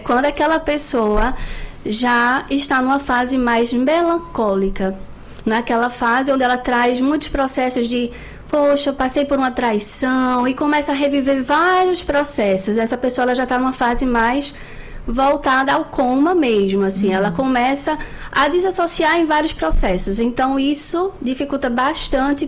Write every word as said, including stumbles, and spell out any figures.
quando aquela pessoa já está numa fase mais melancólica, naquela fase onde ela traz muitos processos de, poxa, eu passei por uma traição, e começa a reviver vários processos. Essa pessoa ela já está numa fase mais voltada ao coma mesmo, assim, uhum. ela começa a desassociar em vários processos. Então, isso dificulta bastante